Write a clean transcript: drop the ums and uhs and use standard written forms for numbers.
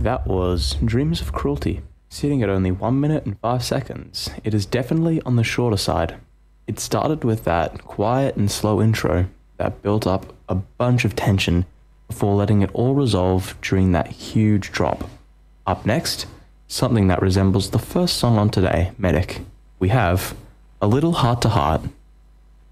That was Dreams of Cruelty. Sitting at only 1 minute and 5 seconds, it is definitely on the shorter side. It started with that quiet and slow intro that built up a bunch of tension before letting it all resolve during that huge drop. Up next, something that resembles the first song on today, Medic. We have A Little Heart to Heart